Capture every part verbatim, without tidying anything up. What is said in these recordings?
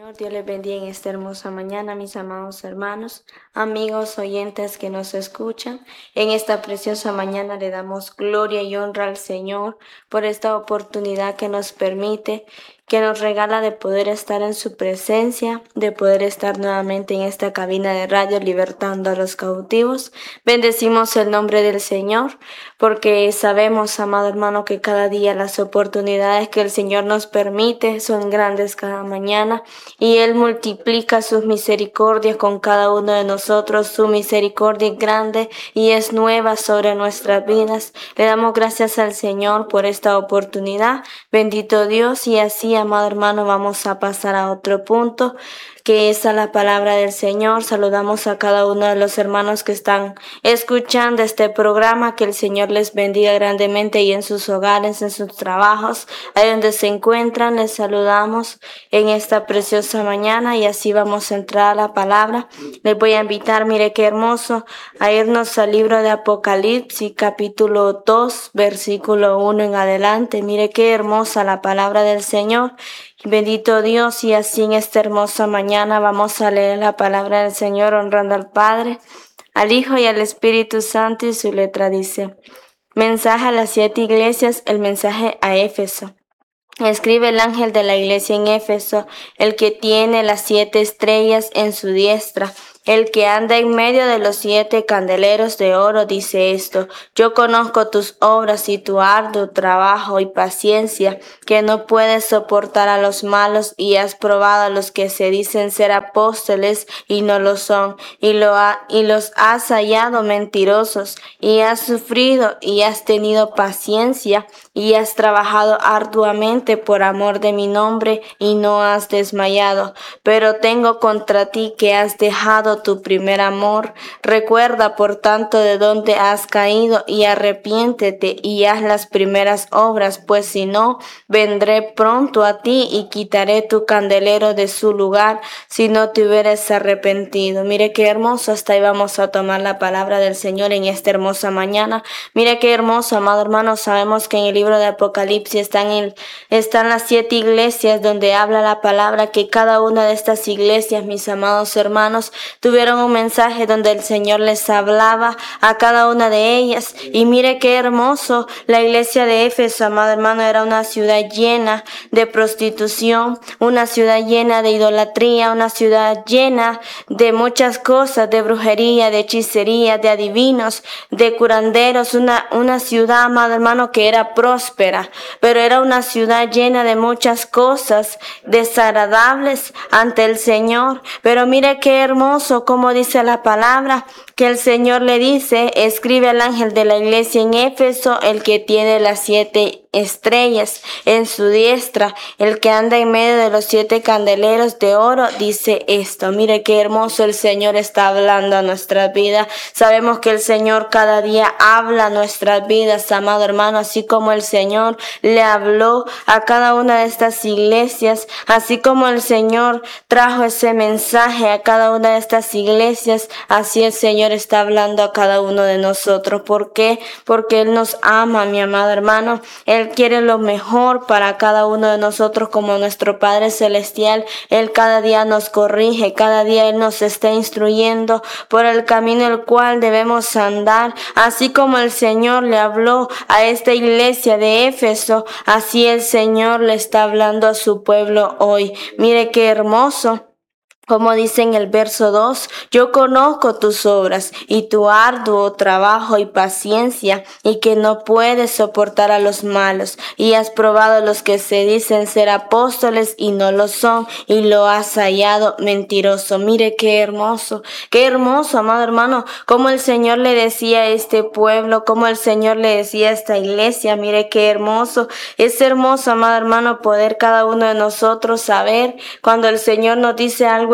Señor, Dios les bendiga en esta hermosa mañana, mis amados hermanos, amigos, oyentes que nos escuchan. En esta preciosa mañana le damos gloria y honra al Señor por esta oportunidad que nos permite, que nos regala de poder estar en su presencia, de poder estar nuevamente en esta cabina de radio libertando a los cautivos. Bendecimos el nombre del Señor porque sabemos, amado hermano, que cada día las oportunidades que el Señor nos permite son grandes cada mañana y Él multiplica sus misericordias con cada uno de nosotros. Su misericordia es grande y es nueva sobre nuestras vidas. Le damos gracias al Señor por esta oportunidad. Bendito Dios, y así, amado hermano, vamos a pasar a otro punto, que es a la palabra del Señor. Saludamos a cada uno de los hermanos que están escuchando este programa. Que el Señor les bendiga grandemente y en sus hogares, en sus trabajos, ahí donde se encuentran. Les saludamos en esta preciosa mañana y así vamos a entrar a la palabra. Les voy a invitar, mire qué hermoso, a irnos al libro de Apocalipsis, capítulo dos, versículo uno en adelante. Mire qué hermosa la palabra del Señor. Bendito Dios, y así en esta hermosa mañana vamos a leer la palabra del Señor honrando al Padre, al Hijo y al Espíritu Santo, y su letra dice: mensaje a las siete iglesias, el mensaje a Éfeso. Escribe el ángel de la iglesia en Éfeso, el que tiene las siete estrellas en su diestra, el que anda en medio de los siete candeleros de oro, dice esto: yo conozco tus obras y tu arduo trabajo y paciencia, que no puedes soportar a los malos, y has probado a los que se dicen ser apóstoles y no lo son, y, lo ha, y los has hallado mentirosos, y has sufrido y has tenido paciencia, y has trabajado arduamente por amor de mi nombre, y no has desmayado. Pero tengo contra ti que has dejado tu primer amor. Recuerda, por tanto, de dónde has caído, y arrepiéntete y haz las primeras obras, pues si no, vendré pronto a ti y quitaré tu candelero de su lugar, si no te hubieras arrepentido. Mire qué hermoso. Hasta ahí vamos a tomar la palabra del Señor en esta hermosa mañana. Mire qué hermoso, amado hermano. Sabemos que en el libro de Apocalipsis están, en, están las siete iglesias donde habla la palabra, que cada una de estas iglesias, mis amados hermanos, tuvieron un mensaje donde el Señor les hablaba a cada una de ellas. Y mire qué hermoso, la iglesia de Éfeso, amado hermano, era una ciudad llena de prostitución, una ciudad llena de idolatría, una ciudad llena de muchas cosas, de brujería, de hechicería, de adivinos, de curanderos, una, una ciudad, amado hermano, que era próspera, pero era una ciudad llena de muchas cosas desagradables ante el Señor. Pero mire qué hermoso, como dice la palabra, que el Señor le dice: escribe al ángel de la iglesia en Éfeso, el que tiene las siete estrellas en su diestra, el que anda en medio de los siete candeleros de oro, dice esto. Mire qué hermoso, el Señor está hablando a nuestras vidas. Sabemos que el Señor cada día habla a nuestras vidas, amado hermano, así como el Señor le habló a cada una de estas iglesias, así como el Señor trajo ese mensaje a cada una de estas iglesias, así el Señor está hablando a cada uno de nosotros. ¿Por qué? Porque Él nos ama, mi amado hermano. Él quiere lo mejor para cada uno de nosotros como nuestro Padre Celestial. Él cada día nos corrige, cada día Él nos está instruyendo por el camino el cual debemos andar. Así como el Señor le habló a esta iglesia de Éfeso, así el Señor le está hablando a su pueblo hoy. Mire qué hermoso. Como dice en el verso dos: yo conozco tus obras y tu arduo trabajo y paciencia, y que no puedes soportar a los malos, y has probado a los que se dicen ser apóstoles y no lo son, y lo has hallado mentiroso. Mire qué hermoso, qué hermoso, amado hermano, como el Señor le decía a este pueblo, como el Señor le decía a esta iglesia. Mire qué hermoso. Es hermoso, amado hermano, poder cada uno de nosotros saber cuando el Señor nos dice algo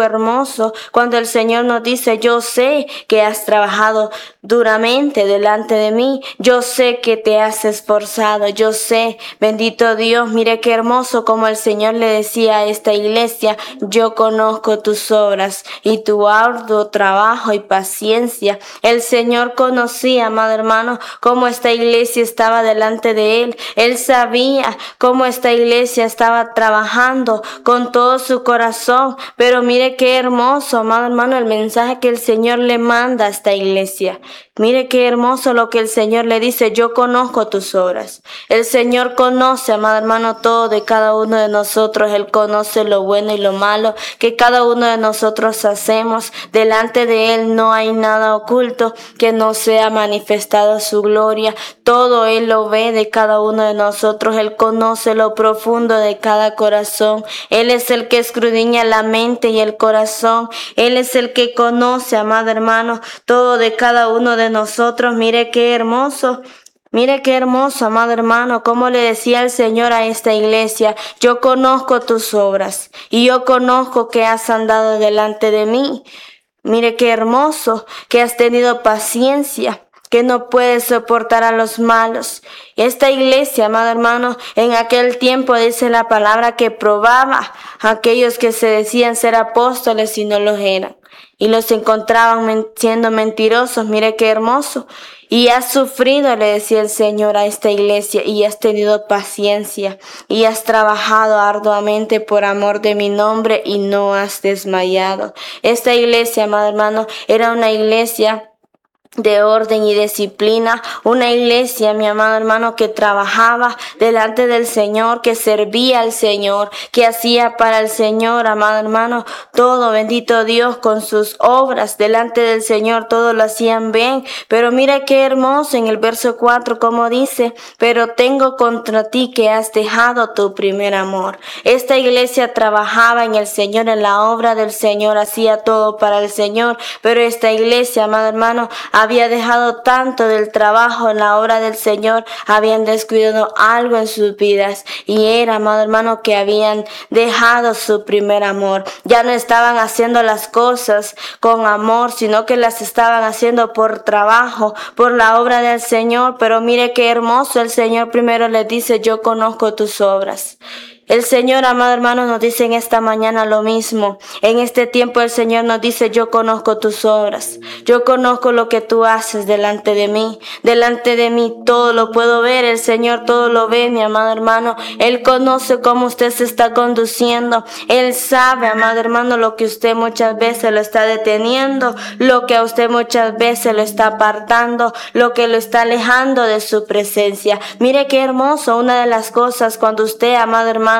hermoso cuando el Señor nos dice, yo sé que has trabajado duramente delante de mí, yo sé que te has esforzado, yo sé, bendito Dios, mire qué hermoso como el Señor le decía a esta iglesia, yo conozco tus obras y tu arduo trabajo y paciencia. El Señor conocía, amado hermano, cómo esta iglesia estaba delante de Él. Él sabía cómo esta iglesia estaba trabajando con todo su corazón. Pero mire qué hermoso, amado hermano, el mensaje que el Señor le manda a esta iglesia. Mire qué hermoso lo que el Señor le dice, yo conozco tus obras. El Señor conoce, amado hermano, todo de cada uno de nosotros. Él conoce lo bueno y lo malo que cada uno de nosotros hacemos. Delante de Él no hay nada oculto que no sea manifestado su gloria. Todo Él lo ve de cada uno de nosotros. Él conoce lo profundo de cada corazón. Él es el que escudriña la mente y el corazón. Él es el que conoce, amado hermano, todo de cada uno de nosotros. Mire qué hermoso. Mire qué hermoso, amado hermano, como le decía el Señor a esta iglesia, yo conozco tus obras y yo conozco que has andado delante de mí. Mire qué hermoso, que has tenido paciencia, que no puedes soportar a los malos. Esta iglesia, amado hermano, en aquel tiempo dice la palabra que probaba a aquellos que se decían ser apóstoles y no los eran. Y los encontraban siendo mentirosos. Mire qué hermoso. Y has sufrido, le decía el Señor a esta iglesia, y has tenido paciencia, y has trabajado arduamente por amor de mi nombre, y no has desmayado. Esta iglesia, amado hermano, era una iglesia de orden y disciplina, una iglesia, mi amado hermano, que trabajaba delante del Señor, que servía al Señor, que hacía para el Señor, amado hermano, todo, bendito Dios, con sus obras delante del Señor, todo lo hacían bien. Pero mira qué hermoso en el verso cuatro, como dice, pero tengo contra ti que has dejado tu primer amor. Esta iglesia trabajaba en el Señor, en la obra del Señor, hacía todo para el Señor, pero esta iglesia, amado hermano, había dejado tanto del trabajo en la obra del Señor, habían descuidado algo en sus vidas, y era, amado hermano, que habían dejado su primer amor. Ya no estaban haciendo las cosas con amor, sino que las estaban haciendo por trabajo, por la obra del Señor. Pero mire qué hermoso, el Señor primero les dice, yo conozco tus obras. El Señor, amado hermano, nos dice en esta mañana lo mismo. En este tiempo el Señor nos dice, yo conozco tus obras. Yo conozco lo que tú haces delante de mí. Delante de mí todo lo puedo ver. El Señor todo lo ve, mi amado hermano. Él conoce cómo usted se está conduciendo. Él sabe, amado hermano, lo que usted muchas veces lo está deteniendo, lo que a usted muchas veces lo está apartando, lo que lo está alejando de su presencia. Mire qué hermoso, una de las cosas cuando usted, amado hermano,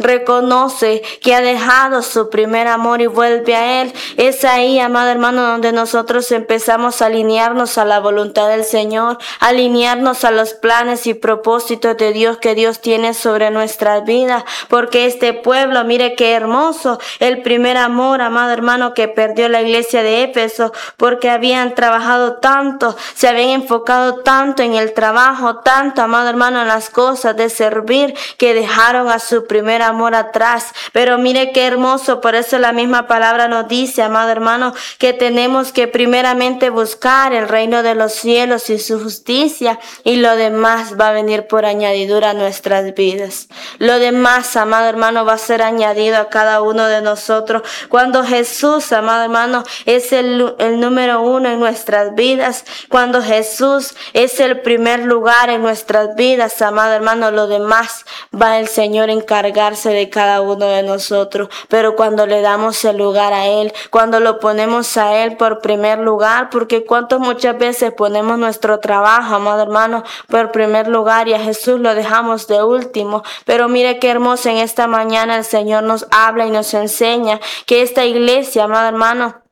reconoce que ha dejado su primer amor y vuelve a Él. Es ahí, amado hermano, donde nosotros empezamos a alinearnos a la voluntad del Señor, alinearnos a los planes y propósitos de Dios que Dios tiene sobre nuestras vidas. Porque este pueblo, mire qué hermoso, el primer amor, amado hermano, que perdió la iglesia de Éfeso, porque habían trabajado tanto, se habían enfocado tanto en el trabajo, tanto, amado hermano, en las cosas de servir, que dejaron a su primer amor atrás. Pero mire qué hermoso, por eso la misma palabra nos dice, amado hermano, que tenemos que primeramente buscar el reino de los cielos y su justicia, y lo demás va a venir por añadidura a nuestras vidas. Lo demás, amado hermano, va a ser añadido a cada uno de nosotros. Cuando Jesús, amado hermano, es el, el número uno en nuestras vidas, cuando Jesús es el primer lugar en nuestras vidas, amado hermano, lo demás va el Señor en encargarse de cada uno de nosotros. Pero cuando le damos el lugar a Él, cuando lo ponemos a Él por primer lugar, porque cuántas muchas veces ponemos nuestro trabajo, amado hermano, por primer lugar, y a Jesús lo dejamos de último. Pero mire qué hermoso, en esta mañana el Señor nos habla y nos enseña que esta iglesia, amado hermano,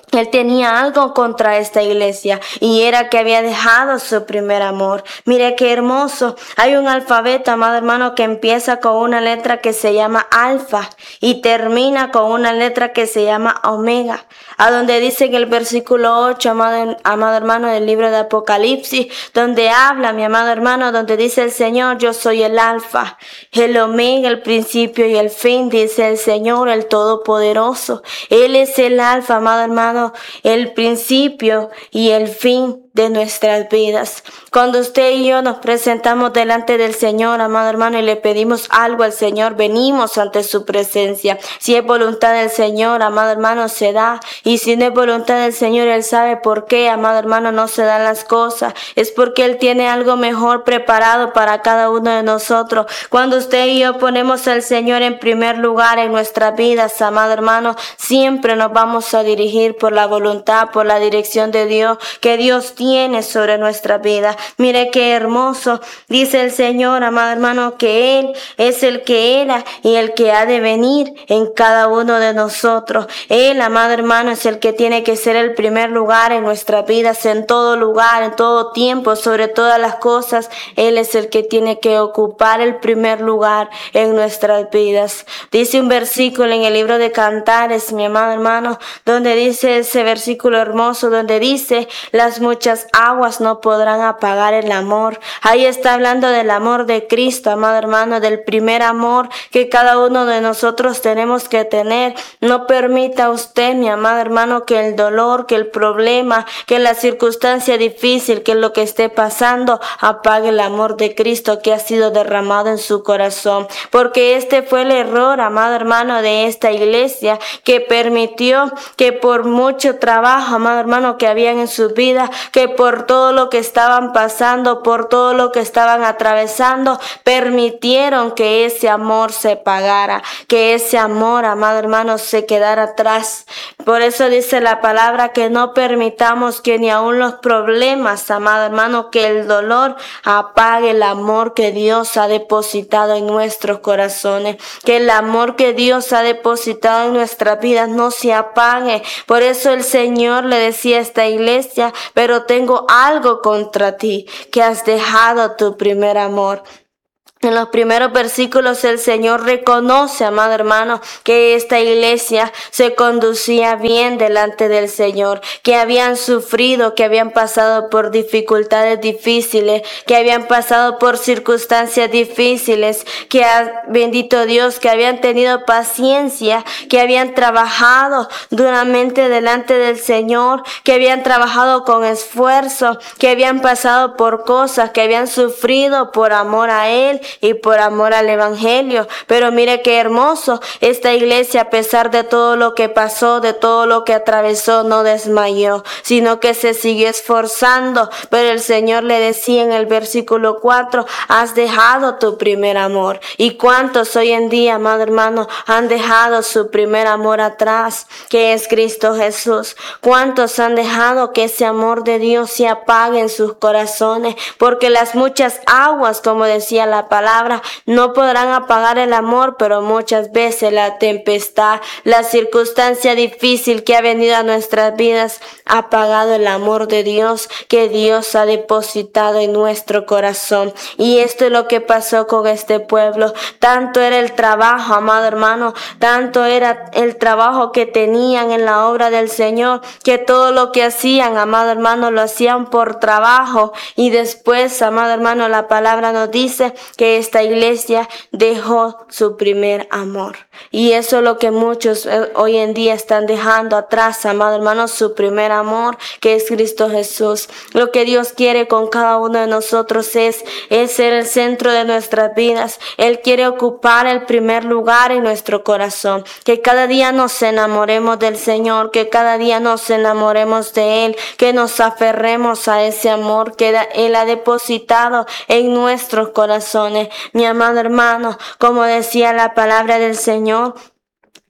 Él tenía algo contra esta iglesia y era que había dejado su primer amor. Mire qué hermoso. Hay un alfabeto, amado hermano, que empieza con una letra que se llama alfa y termina con una letra que se llama omega. A donde dice en el versículo ocho, amado, amado hermano, del libro de Apocalipsis, donde habla, mi amado hermano, donde dice el Señor: yo soy el alfa, el omega, el principio y el fin, dice el Señor, el Todopoderoso. Él es el alfa, amado hermano, el principio y el fin de nuestras vidas. Cuando usted y yo nos presentamos delante del Señor, amado hermano, y le pedimos algo al Señor, venimos ante su presencia. Si es voluntad del Señor, amado hermano, se da. Y si no es voluntad del Señor, Él sabe por qué, amado hermano, no se dan las cosas. Es porque Él tiene algo mejor preparado para cada uno de nosotros. Cuando usted y yo ponemos al Señor en primer lugar en nuestras vidas, amado hermano, siempre nos vamos a dirigir por la voluntad, por la dirección de Dios, que Dios tiene tiene sobre nuestra vida. Mire qué hermoso. Dice el Señor, amado hermano, que Él es el que era y el que ha de venir en cada uno de nosotros. Él, amado hermano, es el que tiene que ser el primer lugar en nuestras vidas, en todo lugar, en todo tiempo, sobre todas las cosas. Él es el que tiene que ocupar el primer lugar en nuestras vidas. Dice un versículo en el libro de Cantares, mi amado hermano, donde dice ese versículo hermoso, donde dice: las muchas aguas no podrán apagar el amor. Ahí está hablando del amor de Cristo, amado hermano, del primer amor que cada uno de nosotros tenemos que tener. No permita usted, mi amado hermano, que el dolor, que el problema, que la circunstancia difícil, que lo que esté pasando, apague el amor de Cristo que ha sido derramado en su corazón. Porque este fue el error, amado hermano, de esta iglesia, que permitió que por mucho trabajo, amado hermano, que habían en su vida, que por todo lo que estaban pasando, por todo lo que estaban atravesando, permitieron que ese amor se pagara, que ese amor, amado hermano, se quedara atrás. Por eso dice la palabra que no permitamos que ni aun los problemas, amado hermano, que el dolor apague el amor que Dios ha depositado en nuestros corazones, que el amor que Dios ha depositado en nuestras vidas no se apague. Por eso el Señor le decía a esta iglesia: pero tengo algo contra ti, que has dejado tu primer amor. En los primeros versículos el Señor reconoce, amado hermano, que esta iglesia se conducía bien delante del Señor, que habían sufrido, que habían pasado por dificultades difíciles, que habían pasado por circunstancias difíciles, que bendito Dios, que habían tenido paciencia, que habían trabajado duramente delante del Señor, que habían trabajado con esfuerzo, que habían pasado por cosas, que habían sufrido por amor a Él y por amor al evangelio. Pero mire qué hermoso, esta iglesia, a pesar de todo lo que pasó, de todo lo que atravesó, no desmayó, sino que se siguió esforzando. Pero el Señor le decía en el versículo cuatro: has dejado tu primer amor. ¿Y cuántos hoy en día, amado hermano, han dejado su primer amor atrás, que es Cristo Jesús? ¿Cuántos han dejado que ese amor de Dios se apague en sus corazones? Porque las muchas aguas, como decía la palabra, no podrán apagar el amor, pero muchas veces la tempestad, la circunstancia difícil que ha venido a nuestras vidas, ha apagado el amor de Dios que Dios ha depositado en nuestro corazón. Y esto es lo que pasó con este pueblo. Tanto era el trabajo, amado hermano, tanto era el trabajo que tenían en la obra del Señor, que todo lo que hacían, amado hermano, lo hacían por trabajo. Y después, amado hermano, la palabra nos dice que esta iglesia dejó su primer amor. Y eso es lo que muchos hoy en día están dejando atrás, amado hermano, su primer amor, que es Cristo Jesús. Lo que Dios quiere con cada uno de nosotros es, es ser el centro de nuestras vidas. Él quiere ocupar el primer lugar en nuestro corazón. Que cada día nos enamoremos del Señor, que cada día nos enamoremos de Él, que nos aferremos a ese amor que Él ha depositado en nuestros corazones. Mi amado hermano, como decía la palabra del Señor,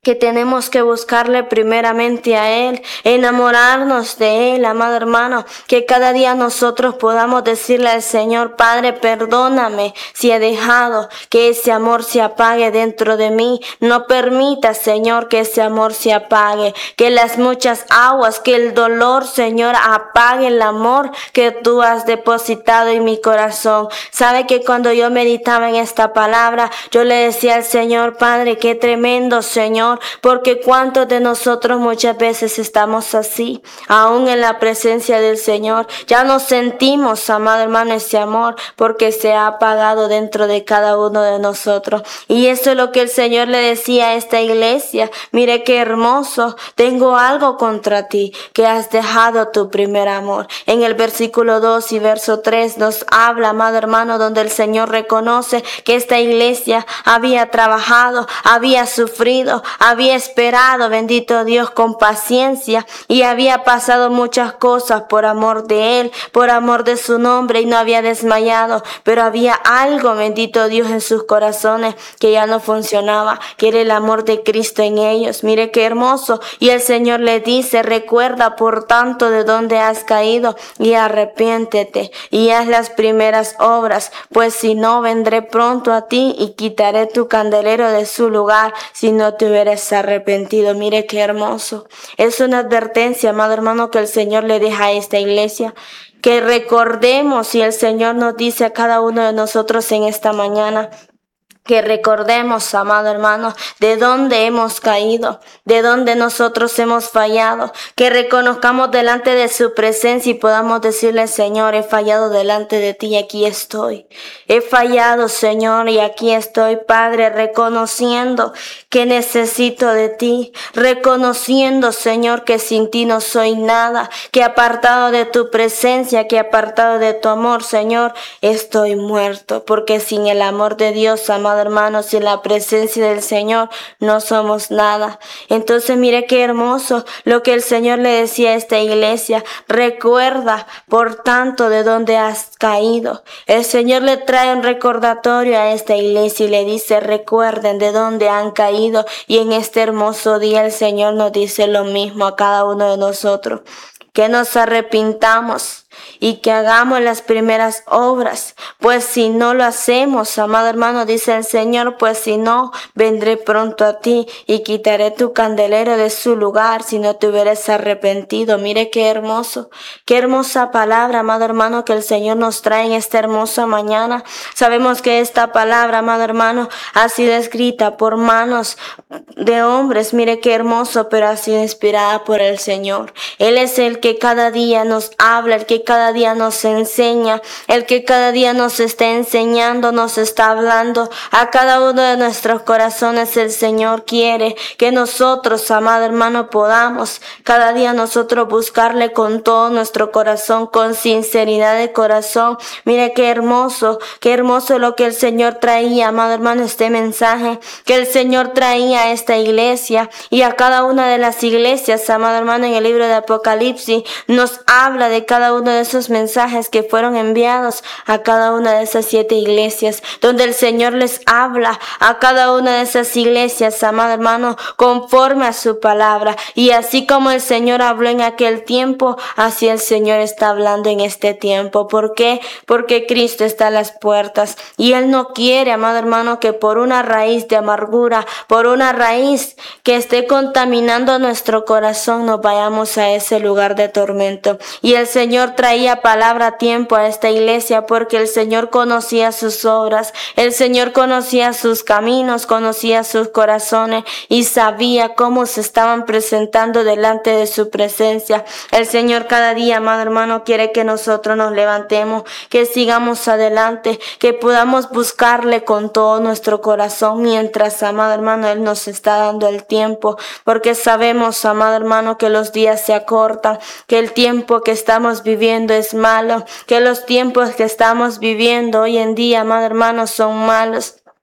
que tenemos que buscarle primeramente a Él, enamorarnos de Él, amado hermano, que cada día nosotros podamos decirle al Señor: Padre, perdóname si he dejado que ese amor se apague dentro de mí. No permita, Señor, que ese amor se apague, que las muchas aguas, que el dolor, Señor, apague el amor que tú has depositado en mi corazón. Sabe que cuando yo meditaba en esta palabra, yo le decía al Señor: Padre, qué tremendo, Señor, porque cuántos de nosotros muchas veces estamos así, aún en la presencia del Señor. Ya no sentimos, amado hermano, ese amor, porque se ha apagado dentro de cada uno de nosotros. Y eso es lo que el Señor le decía a esta iglesia: mire qué hermoso, tengo algo contra ti, que has dejado tu primer amor. En el versículo dos y verso tres nos habla, amado hermano, donde el Señor reconoce que esta iglesia había trabajado, había sufrido, había esperado, bendito Dios, con paciencia, y había pasado muchas cosas por amor de Él, por amor de su nombre, y no había desmayado, pero había algo, bendito Dios, en sus corazones que ya no funcionaba, que era el amor de Cristo en ellos. Mire qué hermoso. Y el Señor le dice: recuerda por tanto de dónde has caído y arrepiéntete y haz las primeras obras, pues si no, vendré pronto a ti y quitaré tu candelero de su lugar si no te hubieras arrepentido. Mire qué hermoso. Es una advertencia, amado hermano, que el Señor le deja a esta iglesia, que recordemos, y el Señor nos dice a cada uno de nosotros en esta mañana, que recordemos, amado hermano, de dónde hemos caído, de dónde nosotros hemos fallado, que reconozcamos delante de su presencia y podamos decirle: Señor, he fallado delante de ti y aquí estoy. He fallado, Señor, y aquí estoy, Padre, reconociendo que necesito de ti, reconociendo, Señor, que sin ti no soy nada, que apartado de tu presencia, que apartado de tu amor, Señor, estoy muerto, porque sin el amor de Dios, amado hermano, sin la presencia del Señor, no somos nada. Entonces, mire qué hermoso lo que el Señor le decía a esta iglesia: recuerda, por tanto, de dónde has caído. El Señor le trae un recordatorio a esta iglesia y le dice: recuerden de dónde han caído. Y en este hermoso día el Señor nos dice lo mismo a cada uno de nosotros: que nos arrepintamos y que hagamos las primeras obras, pues si no lo hacemos, amado hermano, dice el Señor, pues si no, vendré pronto a ti y quitaré tu candelero de su lugar si no te hubieras arrepentido. Mire qué hermoso, qué hermosa palabra, amado hermano, que el Señor nos trae en esta hermosa mañana. Sabemos que esta palabra, amado hermano, ha sido escrita por manos de hombres, mire qué hermoso, pero ha sido inspirada por el Señor. Él es el que cada día nos habla, el que cada día nos enseña, el que cada día nos está enseñando, nos está hablando a cada uno de nuestros corazones. El Señor quiere que nosotros, amado hermano, podamos cada día nosotros buscarle con todo nuestro corazón, con sinceridad de corazón. Mire qué hermoso, qué hermoso lo que el Señor traía, amado hermano, este mensaje que el Señor traía a esta iglesia y a cada una de las iglesias, amado hermano. En el libro de Apocalipsis nos habla de cada uno de esos mensajes que fueron enviados a cada una de esas siete iglesias, donde el Señor les habla a cada una de esas iglesias, amado hermano, conforme a su palabra. Y así como el Señor habló en aquel tiempo, así el Señor está hablando en este tiempo. ¿Por qué? Porque Cristo está a las puertas y Él no quiere, amado hermano, que por una raíz de amargura, por una raíz que esté contaminando nuestro corazón, nos vayamos a ese lugar de tormento. Y el Señor traía palabra a tiempo a esta iglesia porque el Señor conocía sus obras, el Señor conocía sus caminos, conocía sus corazones y sabía cómo se estaban presentando delante de su presencia. El Señor cada día, amado hermano, quiere que nosotros nos levantemos, que sigamos adelante, que podamos buscarle con todo nuestro corazón mientras, amado hermano, Él nos está dando el tiempo, porque sabemos, amado hermano, que los días se acortan, que el tiempo que estamos viviendo es malo, que los tiempos que estamos viviendo hoy en día, amado hermano, son malos.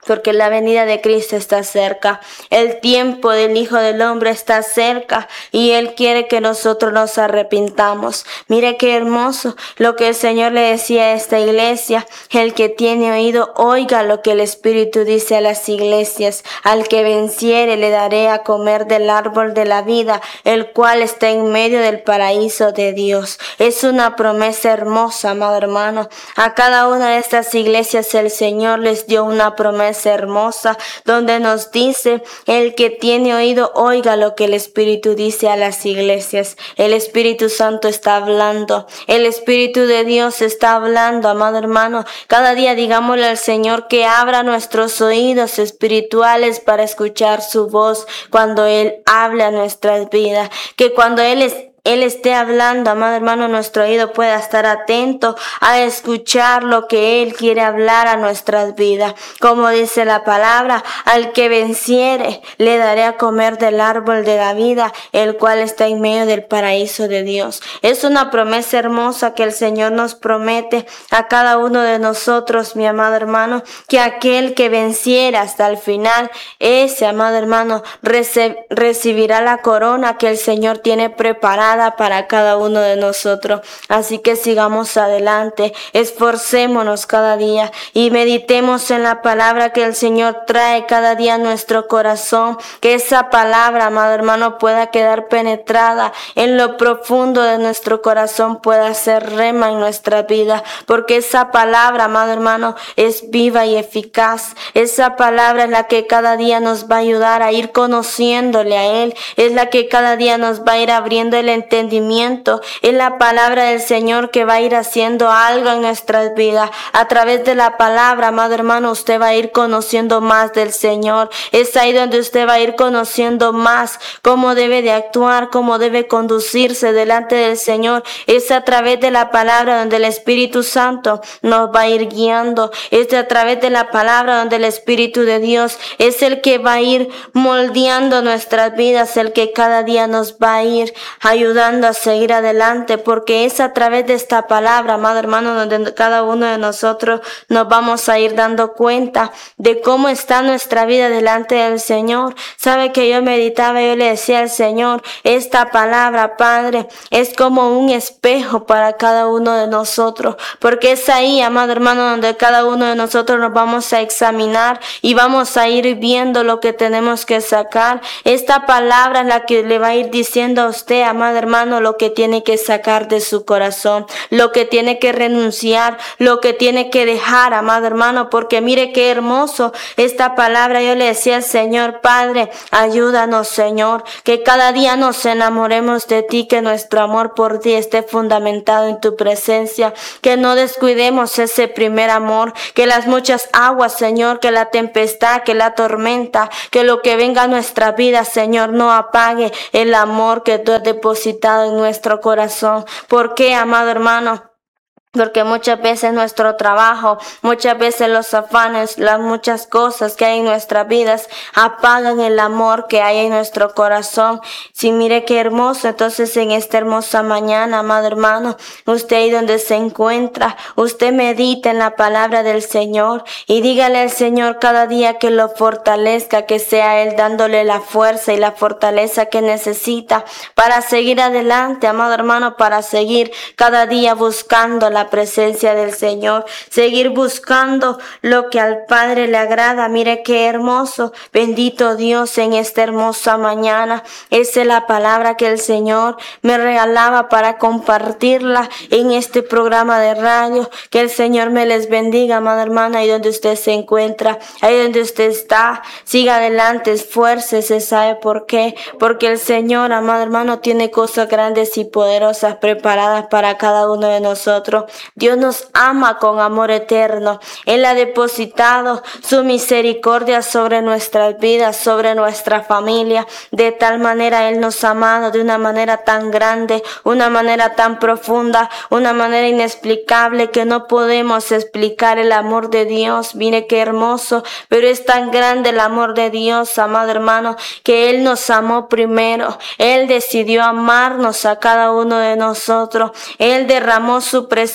porque la venida de Cristo está cerca. El tiempo del Hijo del Hombre está cerca y Él quiere que nosotros nos arrepintamos. Mire qué hermoso lo que el Señor le decía a esta iglesia. El que tiene oído, oiga lo que el Espíritu dice a las iglesias. Al que venciere le daré a comer del árbol de la vida, el cual está en medio del paraíso de Dios. Es una promesa hermosa, amado hermano. A cada una de estas iglesias el Señor les dio una promesa hermosa donde nos dice: el que tiene oído, oiga lo que el Espíritu dice a las iglesias. El Espíritu Santo está hablando, el Espíritu de Dios está hablando, amado hermano. Cada día digámosle al Señor que abra nuestros oídos espirituales para escuchar su voz cuando Él habla a nuestras vidas, que cuando Él es Él esté hablando, amado hermano, nuestro oído pueda estar atento a escuchar lo que Él quiere hablar a nuestras vidas. Como dice la palabra: al que venciere, le daré a comer del árbol de la vida, el cual está en medio del paraíso de Dios. Es una promesa hermosa que el Señor nos promete a cada uno de nosotros, mi amado hermano, que aquel que venciera hasta el final, ese, amado hermano, rece- recibirá la corona que el Señor tiene preparada para cada uno de nosotros. Así que sigamos adelante, esforcémonos cada día y meditemos en la palabra que el Señor trae cada día a nuestro corazón, que esa palabra, amado hermano, pueda quedar penetrada en lo profundo de nuestro corazón, pueda ser rema en nuestra vida, porque esa palabra, amado hermano, es viva y eficaz. Esa palabra es la que cada día nos va a ayudar a ir conociéndole a Él, es la que cada día nos va a ir abriendo el entendimiento. Es la palabra del Señor que va a ir haciendo algo en nuestras vidas. A través de la palabra, amado hermano, usted va a ir conociendo más del Señor. Es ahí donde usted va a ir conociendo más cómo debe de actuar, cómo debe conducirse delante del Señor. Es a través de la palabra donde el Espíritu Santo nos va a ir guiando. Es a través de la palabra donde el Espíritu de Dios es el que va a ir moldeando nuestras vidas, el que cada día nos va a ir ayudando a seguir adelante, porque es a través de esta palabra, amado hermano, donde cada uno de nosotros nos vamos a ir dando cuenta de cómo está nuestra vida delante del Señor. Sabe que yo meditaba y yo le decía al Señor: esta palabra, Padre, es como un espejo para cada uno de nosotros, porque es ahí, amado hermano, donde cada uno de nosotros nos vamos a examinar y vamos a ir viendo lo que tenemos que sacar. Esta palabra es la que le va a ir diciendo a usted, amado hermano, hermano, lo que tiene que sacar de su corazón, lo que tiene que renunciar, lo que tiene que dejar, amado hermano, porque mire qué hermoso esta palabra. Yo le decía al Señor: Padre, ayúdanos, Señor, que cada día nos enamoremos de ti, que nuestro amor por ti esté fundamentado en tu presencia, que no descuidemos ese primer amor, que las muchas aguas, Señor, que la tempestad, que la tormenta, que lo que venga a nuestra vida, Señor, no apague el amor que tú has depositado en nuestro corazón. ¿Por qué, amado hermano? Porque muchas veces nuestro trabajo, muchas veces los afanes, las muchas cosas que hay en nuestras vidas apagan el amor que hay en nuestro corazón. Si mire qué hermoso, entonces en esta hermosa mañana, amado hermano, usted ahí donde se encuentra, usted medita en la palabra del Señor y dígale al Señor cada día que lo fortalezca, que sea Él dándole la fuerza y la fortaleza que necesita para seguir adelante, amado hermano, para seguir cada día buscando la presencia del Señor, seguir buscando lo que al Padre le agrada. Mire qué hermoso, bendito Dios, en esta hermosa mañana. Esa es la palabra que el Señor me regalaba para compartirla en este programa de radio. Que el Señor me les bendiga, amada hermana, ahí donde usted se encuentra, ahí donde usted está, siga adelante, esfuércese. ¿Sabe por qué? Porque el Señor, amado hermano, tiene cosas grandes y poderosas preparadas para cada uno de nosotros. Dios nos ama con amor eterno. Él ha depositado su misericordia sobre nuestras vidas, sobre nuestra familia. De tal manera Él nos ha amado, de una manera tan grande, una manera tan profunda, una manera inexplicable que no podemos explicar el amor de Dios. Mire qué hermoso, pero es tan grande el amor de Dios, amado hermano, que Él nos amó primero. Él decidió amarnos a cada uno de nosotros. Él derramó su presencia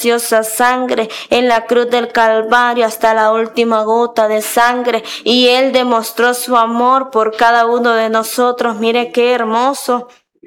preciosa sangre en la cruz del Calvario hasta la última gota de sangre, y Él demostró su amor por cada uno de nosotros. Mire qué hermoso.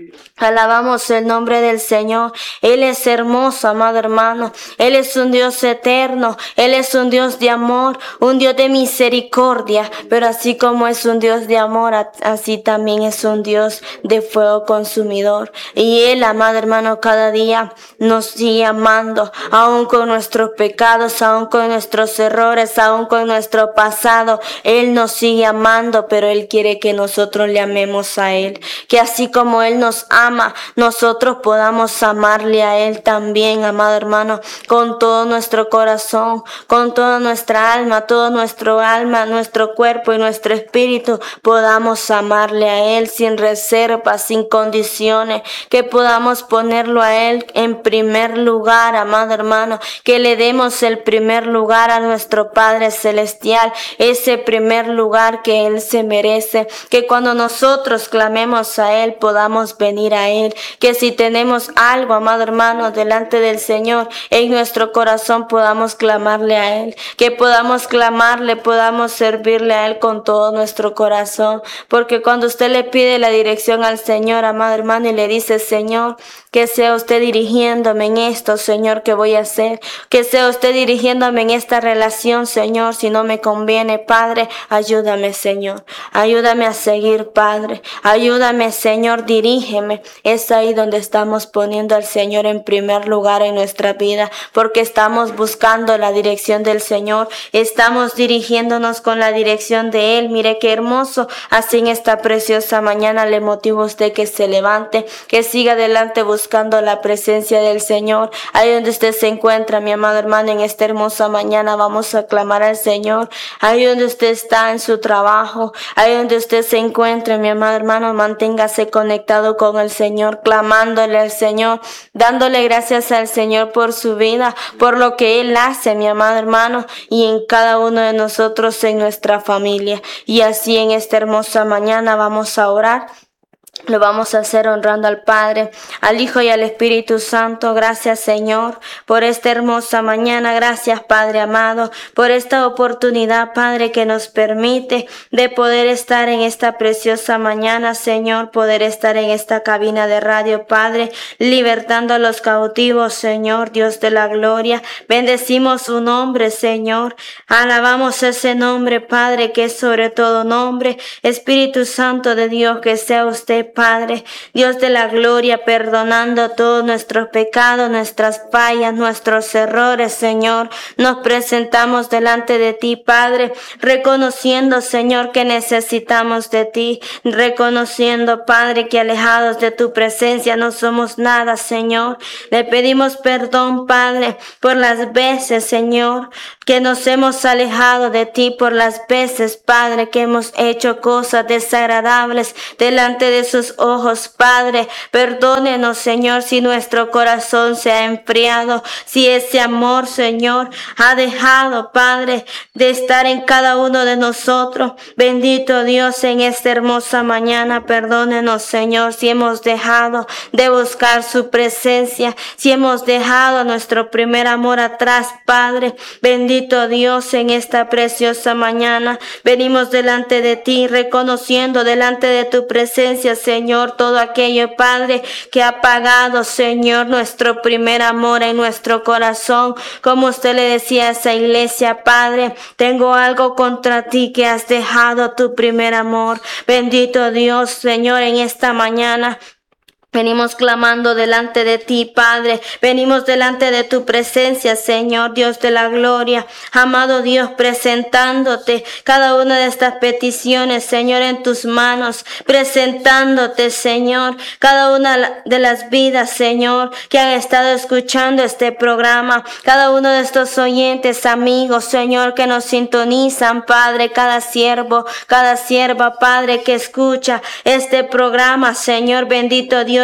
Alabamos el nombre del Señor. Él es hermoso, amado hermano. Él es un Dios eterno. Él es un Dios de amor, un Dios de misericordia. Pero así como es un Dios de amor, así también es un Dios de fuego consumidor. Y Él, amado hermano, cada día nos sigue amando, aún con nuestros pecados, aún con nuestros errores, aún con nuestro pasado. Él nos sigue amando, pero Él quiere que nosotros le amemos a Él. Que así como Él nos ama, nosotros podamos amarle a Él también, amado hermano, con todo nuestro corazón, con toda nuestra alma, todo nuestro alma, nuestro cuerpo y nuestro espíritu, podamos amarle a Él sin reservas, sin condiciones, que podamos ponerlo a Él en primer lugar, amado hermano, que le demos el primer lugar a nuestro Padre Celestial, ese primer lugar que Él se merece, que cuando nosotros clamemos a Él podamos venir a Él, que si tenemos algo, amado hermano, delante del Señor, en nuestro corazón podamos clamarle a Él, que podamos clamarle, podamos servirle a Él con todo nuestro corazón, porque cuando usted le pide la dirección al Señor, amado hermano, y le dice: Señor, que sea usted dirigiéndome en esto, Señor, que voy a hacer, que sea usted dirigiéndome en esta relación, Señor, si no me conviene, Padre, ayúdame, Señor, ayúdame a seguir, Padre, ayúdame, Señor, dirígeme. Es ahí donde estamos poniendo al Señor en primer lugar en nuestra vida, porque estamos buscando la dirección del Señor, estamos dirigiéndonos con la dirección de Él. Mire qué hermoso. Así en esta preciosa mañana le motivo a usted que se levante, que siga adelante buscando la presencia del Señor. Ahí donde usted se encuentra, mi amado hermano, en esta hermosa mañana vamos a clamar al Señor. Ahí donde usted está en su trabajo, ahí donde usted se encuentra, mi amado hermano, manténgase conectado con el Señor, clamándole al Señor, dándole gracias al Señor por su vida, por lo que Él hace, mi amado hermano, y en cada uno de nosotros, en nuestra familia. Y así en esta hermosa mañana vamos a orar. Lo vamos a hacer honrando al Padre, al Hijo y al Espíritu Santo. Gracias, Señor, por esta hermosa mañana. Gracias, Padre amado, por esta oportunidad, Padre, que nos permite de poder estar en esta preciosa mañana, Señor, poder estar en esta cabina de radio, Padre, libertando a los cautivos, Señor, Dios de la gloria. Bendecimos su nombre, Señor. Alabamos ese nombre, Padre, que es sobre todo nombre. Espíritu Santo de Dios, que sea usted, Padre, Dios de la gloria, perdonando todos nuestros pecados, nuestras fallas, nuestros errores, Señor. Nos presentamos delante de ti, Padre, reconociendo, Señor, que necesitamos de ti, reconociendo, Padre, que alejados de tu presencia no somos nada, Señor. Le pedimos perdón, Padre, por las veces, Señor, que nos hemos alejado de ti, por las veces, Padre, que hemos hecho cosas desagradables delante de sus ojos, Padre. Perdónenos, Señor, si nuestro corazón se ha enfriado, si ese amor, Señor, ha dejado, Padre, de estar en cada uno de nosotros. Bendito Dios, en esta hermosa mañana, perdónenos, Señor, si hemos dejado de buscar su presencia, si hemos dejado nuestro primer amor atrás, Padre. Bendito Dios, en esta preciosa mañana venimos delante de ti, reconociendo delante de tu presencia, Señor, todo aquello, Padre, que ha apagado, Señor, nuestro primer amor en nuestro corazón. Como usted le decía a esa iglesia, Padre, tengo algo contra ti, que has dejado tu primer amor. Bendito Dios, Señor, en esta mañana venimos clamando delante de ti, Padre. Venimos delante de tu presencia, Señor, Dios de la gloria. Amado Dios, presentándote cada una de estas peticiones, Señor, en tus manos. Presentándote, Señor, cada una de las vidas, Señor, que han estado escuchando este programa. Cada uno de estos oyentes, amigos, Señor, que nos sintonizan, Padre. Cada siervo, cada sierva, Padre, que escucha este programa, Señor, bendito Dios.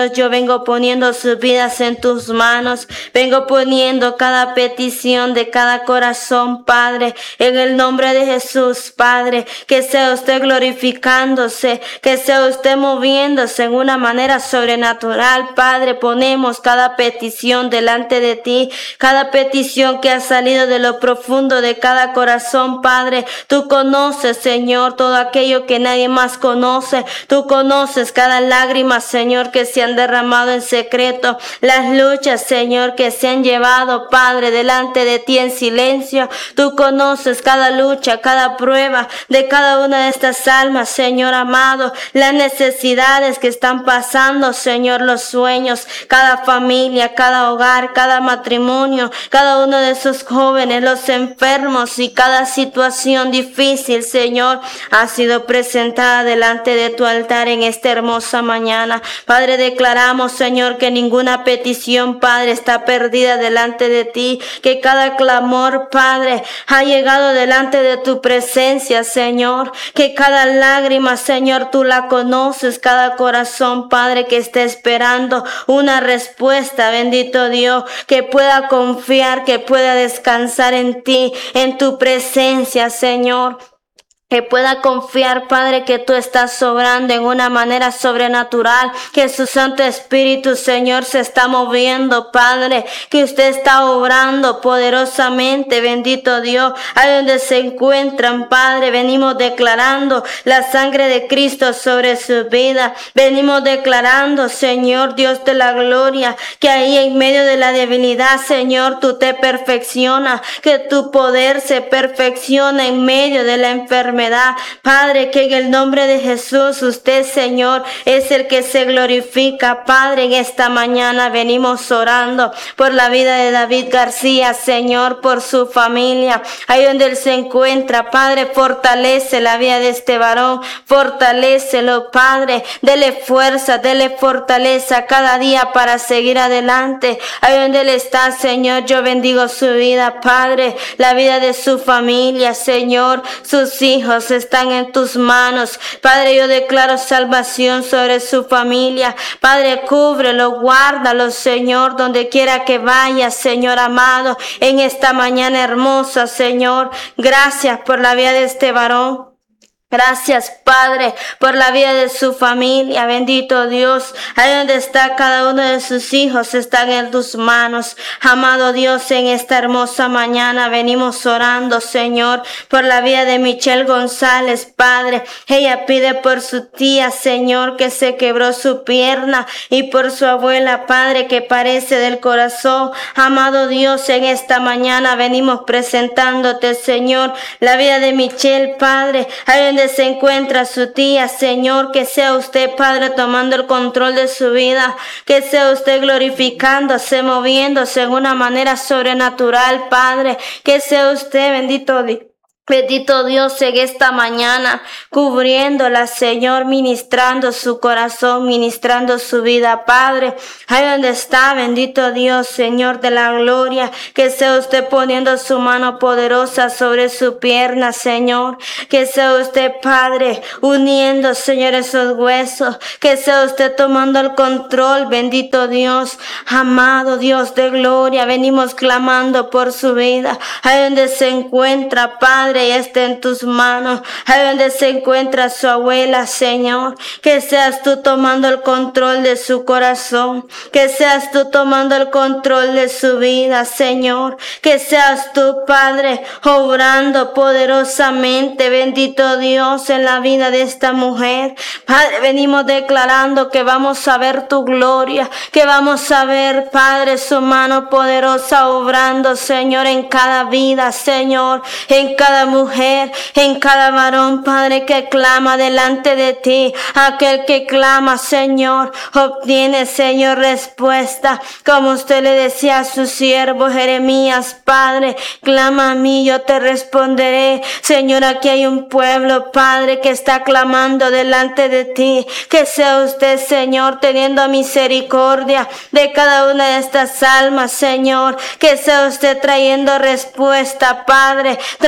Dios, yo vengo poniendo sus vidas en tus manos. Vengo poniendo cada petición de cada corazón, Padre, en el nombre de Jesús, Padre. Que sea usted glorificándose, que sea usted moviéndose en una manera sobrenatural, Padre. Ponemos cada petición delante de ti, cada petición que ha salido de lo profundo de cada corazón, Padre. Tú conoces, Señor, todo aquello que nadie más conoce. Tú conoces cada lágrima, Señor, que se han derramado en secreto, las luchas, Señor, que se han llevado, Padre, delante de ti en silencio. Tú conoces cada lucha, cada prueba de cada una de estas almas, Señor amado, las necesidades que están pasando, Señor, los sueños, cada familia, cada hogar, cada matrimonio, cada uno de esos jóvenes, los enfermos y cada situación difícil, Señor, ha sido presentada delante de tu altar en esta hermosa mañana. Padre, declaramos, Señor, que ninguna petición, Padre, está perdida delante de ti, que cada clamor, Padre, ha llegado delante de tu presencia, Señor, que cada lágrima, Señor, tú la conoces, cada corazón, Padre, que esté esperando una respuesta, bendito Dios, que pueda confiar, que pueda descansar en ti, en tu presencia, Señor. Que pueda confiar, Padre, que tú estás obrando en una manera sobrenatural, que su Santo Espíritu, Señor, se está moviendo, Padre, que usted está obrando poderosamente, bendito Dios, ahí donde se encuentran, Padre. Venimos declarando la sangre de Cristo sobre su vida. Venimos declarando, Señor, Dios de la gloria, que ahí en medio de la debilidad, Señor, tú te perfeccionas, que tu poder se perfecciona en medio de la enfermedad. Padre, que en el nombre de Jesús usted, Señor, es el que se glorifica. Padre, en esta mañana venimos orando por la vida de David García, Señor, por su familia, ahí donde él se encuentra. Padre, fortalece la vida de este varón, fortalécelo, Padre, dele fuerza, dele fortaleza cada día para seguir adelante. Ahí donde él está, Señor, yo bendigo su vida, Padre, la vida de su familia, Señor, sus hijos están en tus manos. Padre, yo declaro salvación sobre su familia. Padre, cúbrelo, guárdalo, Señor, donde quiera que vaya, Señor amado, en esta mañana hermosa, Señor. Gracias por la vida de este varón. Gracias, Padre, por la vida de su familia, bendito Dios. Ahí donde está cada uno de sus hijos están en tus manos. Amado Dios, en esta hermosa mañana venimos orando, Señor, por la vida de Michelle González, Padre. Ella pide por su tía, Señor, que se quebró su pierna, y por su abuela, Padre, que parece del corazón. Amado Dios, en esta mañana venimos presentándote, Señor, la vida de Michelle, Padre. Ahí donde se encuentra su tía, Señor, que sea usted, Padre, tomando el control de su vida, que sea usted glorificándose, moviéndose en una manera sobrenatural, Padre, que sea usted, bendito Dios. Bendito Dios, en esta mañana, cubriéndola, Señor, ministrando su corazón, ministrando su vida, Padre. Ahí donde está, bendito Dios, Señor de la gloria, que sea usted poniendo su mano poderosa sobre su pierna, Señor. Que sea usted, Padre, uniendo, Señor, esos huesos. Que sea usted tomando el control, bendito Dios. Amado Dios de gloria, venimos clamando por su vida. Ahí donde se encuentra, Padre, y esté en tus manos. Ahí donde se encuentra su abuela, Señor, que seas tú tomando el control de su corazón, que seas tú tomando el control de su vida, Señor, que seas tú, Padre, obrando poderosamente, bendito Dios, en la vida de esta mujer. Padre, venimos declarando que vamos a ver tu gloria, que vamos a ver, Padre, su mano poderosa obrando, Señor, en cada vida, Señor, en cada mujer, en cada varón, Padre, que clama delante de ti. Aquel que clama, Señor, obtiene, Señor, respuesta. Como usted le decía a su siervo Jeremías, Padre, clama a mí, yo te responderé. Señor, aquí hay un pueblo, Padre, que está clamando delante de ti. Que sea usted, Señor, teniendo misericordia de cada una de estas almas, Señor. Que sea usted trayendo respuesta, Padre, trayendo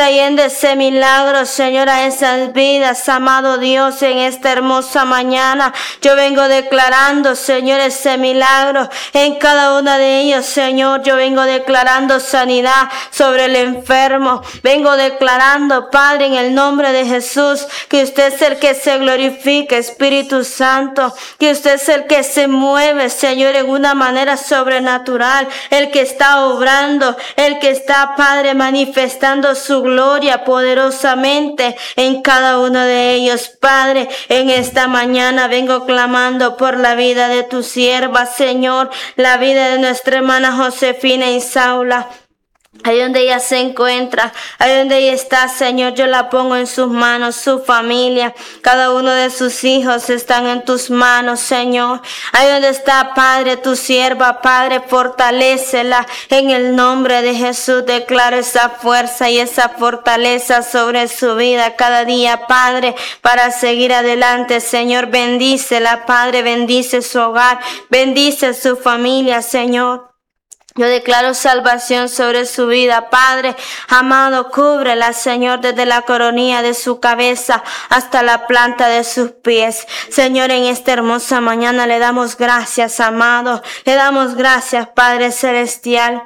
trayendo ese milagro, Señor, a esas vidas, amado Dios, en esta hermosa mañana. Yo vengo declarando, Señor, ese milagro en cada una de ellos, Señor. Yo vengo declarando sanidad sobre el enfermo. Vengo declarando, Padre, en el nombre de Jesús, que usted es el que se glorifica, Espíritu Santo, que usted es el que se mueve, Señor, en una manera sobrenatural, el que está obrando, el que está, Padre, manifestando su gloria poderosamente en cada uno de ellos. Padre, en esta mañana vengo clamando por la vida de tu sierva, Señor, la vida de nuestra hermana Josefina Insaula. Ahí donde ella se encuentra, ahí donde ella está, Señor, yo la pongo en sus manos, su familia, cada uno de sus hijos están en tus manos, Señor. Ahí donde está, Padre, tu sierva, Padre, fortalécela en el nombre de Jesús. Declaro esa fuerza y esa fortaleza sobre su vida cada día, Padre, para seguir adelante, Señor. Bendícela, Padre, bendice su hogar, bendice su familia, Señor. Yo declaro salvación sobre su vida, Padre amado, cúbrela, Señor, desde la coronilla de su cabeza hasta la planta de sus pies. Señor, en esta hermosa mañana le damos gracias, amado, le damos gracias, Padre celestial.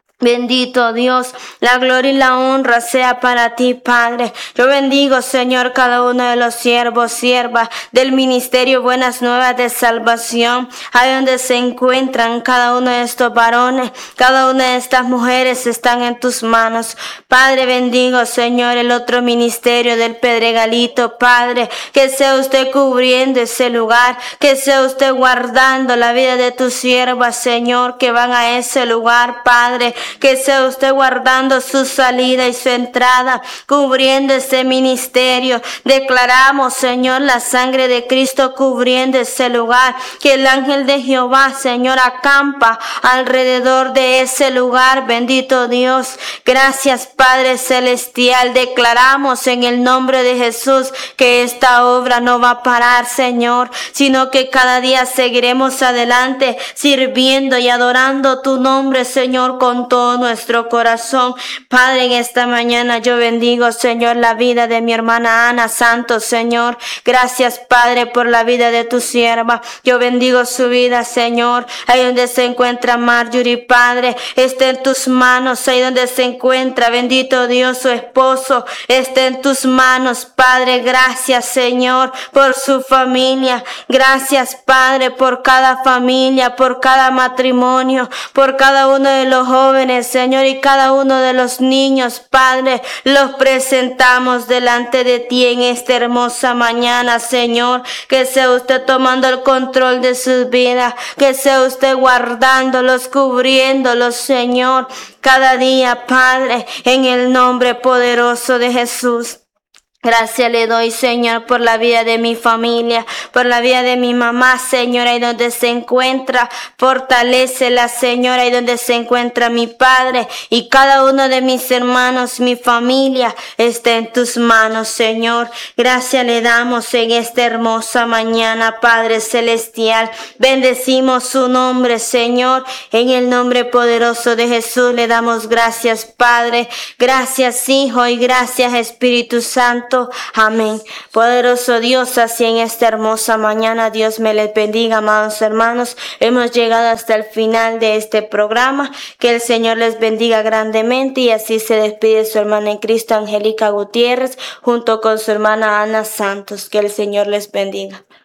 Bendito Dios, la gloria y la honra sea para ti, Padre. Yo bendigo, Señor, cada uno de los siervos, siervas del ministerio Buenas Nuevas de Salvación, ahí donde se encuentran cada uno de estos varones, cada una de estas mujeres están en tus manos. Padre, bendigo, Señor, el otro ministerio del Pedregalito, Padre, que sea usted cubriendo ese lugar, que sea usted guardando la vida de tus siervas, Señor, que van a ese lugar, Padre, que sea usted guardando su salida y su entrada, cubriendo ese ministerio. Declaramos, Señor, la sangre de Cristo cubriendo ese lugar, que el ángel de Jehová, Señor, acampa alrededor de ese lugar. Bendito Dios, gracias, Padre celestial. Declaramos en el nombre de Jesús que esta obra no va a parar, Señor, sino que cada día seguiremos adelante sirviendo y adorando tu nombre, Señor, con todo nuestro corazón. Padre, en esta mañana yo bendigo, Señor, la vida de mi hermana Ana Santos, Señor. Gracias, Padre, por la vida de tu sierva. Yo bendigo su vida, Señor. Ahí donde se encuentra Marjorie, Padre, esté en tus manos. Ahí donde se encuentra, bendito Dios, su esposo, esté en tus manos, Padre. Gracias, Señor, por su familia. Gracias, Padre, por cada familia, por cada matrimonio, por cada uno de los jóvenes, Señor, y cada uno de los niños, Padre, los presentamos delante de ti en esta hermosa mañana, Señor. Que sea usted tomando el control de sus vidas, que sea usted guardándolos, cubriéndolos, Señor, cada día, Padre, en el nombre poderoso de Jesús. Gracias le doy, Señor, por la vida de mi familia, por la vida de mi mamá, Señor, ahí donde se encuentra. Fortalécela, Señor, ahí donde se encuentra mi padre y cada uno de mis hermanos, mi familia, está en tus manos, Señor. Gracias le damos en esta hermosa mañana, Padre celestial. Bendecimos su nombre, Señor, en el nombre poderoso de Jesús. Le damos gracias, Padre. Gracias, Hijo, y gracias, Espíritu Santo. Amén. Poderoso Dios, así en esta hermosa mañana, Dios me les bendiga, amados hermanos. Hemos llegado hasta el final de este programa. Que el Señor les bendiga grandemente, y así se despide su hermana en Cristo, Angélica Gutiérrez, junto con su hermana Ana Santos. Que el Señor les bendiga.